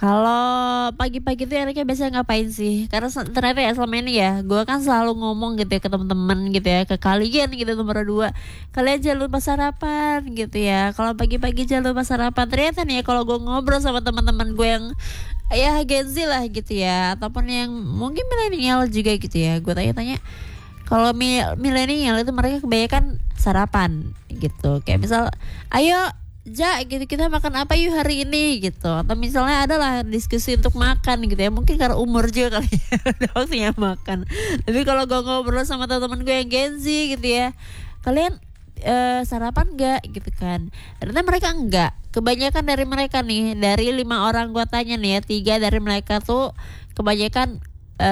Kalau pagi-pagi tuh enaknya biasanya ngapain sih? Karena ternyata ya selama ini ya, gue kan selalu ngomong gitu ya ke teman-teman gitu ya, ke kalian gitu nomor dua, kalian jangan lupa sarapan gitu ya. Kalau pagi-pagi jangan lupa sarapan. Ternyata nih ya, kalau gue ngobrol sama teman-teman gue yang ya Gen Z lah gitu ya, ataupun yang mungkin milenial juga gitu ya, gue tanya-tanya kalau milenial itu mereka kebanyakan sarapan gitu. Kayak misal, ayo Ja gitu kita makan apa yuk hari ini gitu. Atau misalnya adalah diskusi untuk makan gitu ya. Mungkin karena umur juga kali ya, udah waktunya makan. Tapi kalau gue ngobrol sama teman-teman gue yang Gen Z gitu ya, kalian sarapan enggak gitu kan. Ternyata mereka enggak. Kebanyakan dari mereka nih, dari 5 orang gue tanya nih ya, 3 dari mereka tuh kebanyakan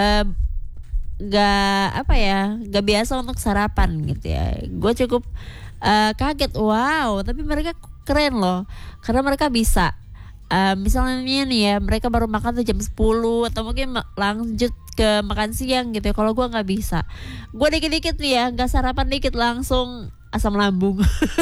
gak apa ya, gak biasa untuk sarapan gitu ya. Gue cukup kaget, wow, tapi mereka keren loh, karena mereka bisa misalnya nih ya, mereka baru makan tuh jam 10 atau mungkin lanjut ke makan siang gitu ya. Kalau gue nggak bisa, gue dikit-dikit nih ya, nggak sarapan dikit langsung asam lambung.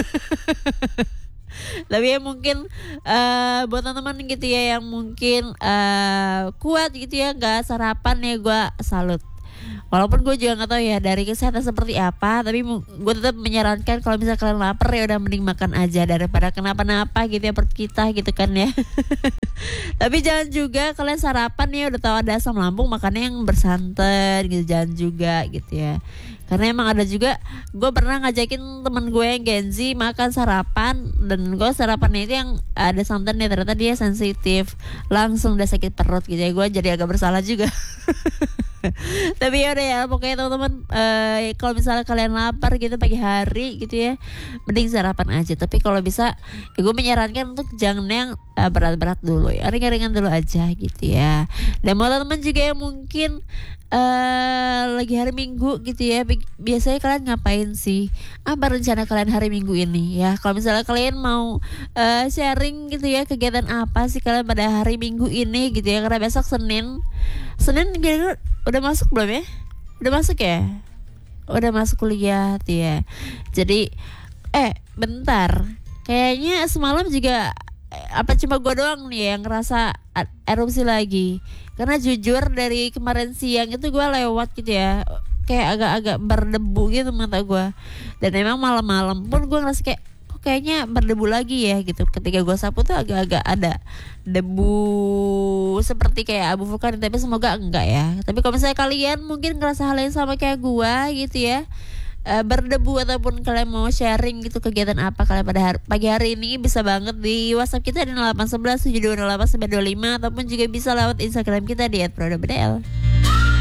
Tapi ya mungkin buat teman-teman gitu ya yang mungkin kuat gitu ya nggak sarapan ya, gue salut. Walaupun gue juga nggak tahu ya dari kesehatan seperti apa, tapi gue tetap menyarankan kalau misalnya kalian lapar ya udah mending makan aja daripada kenapa-napa gitu ya perut kita gitu kan ya. Tapi jangan juga kalian sarapan ya udah tahu ada asam lambung makannya yang bersantan gitu, jangan juga gitu ya. Karena emang ada juga, gue pernah ngajakin temen gue yang Gen Z makan sarapan, dan gue sarapannya itu yang ada santannya, ternyata dia sensitif, langsung udah sakit perut gitu ya. Gue jadi agak bersalah juga. Tapi ya udah ya, pokoknya teman-teman kalau misalnya kalian lapar gitu pagi hari gitu ya, mending sarapan aja. Tapi kalau bisa ya gue menyarankan untuk jangan yang berat-berat dulu ya, ringan-ringan dulu aja gitu ya. Dan buat teman-teman juga yang mungkin lagi hari Minggu gitu ya, biasanya kalian ngapain sih? Apa rencana kalian hari Minggu ini ya? Kalau misalnya kalian mau sharing gitu ya, kegiatan apa sih kalian pada hari Minggu ini gitu ya? Karena besok Senin kira-kira udah masuk belum ya? Udah masuk ya? Udah masuk kuliah tuh ya. Jadi bentar, kayaknya semalam juga apa cuma gue doang nih yang ngerasa erupsi lagi. Karena jujur dari kemarin siang itu gue lewat gitu ya, kayak agak-agak berdebu gitu mata gue. Dan emang malam-malam pun gue ngerasa kayak kok kayaknya berdebu lagi ya gitu. Ketika gue sapu tuh agak-agak ada debu seperti kayak abu vulkanik, tapi semoga enggak ya. Tapi kalau misalnya kalian mungkin ngerasa hal yang sama kayak gue gitu ya, berdebu ataupun kalian mau sharing gitu kegiatan apa kalian pada pagi hari ini, bisa banget di WhatsApp kita di 0811 7208 925, ataupun juga bisa lewat Instagram kita di @prodabdl.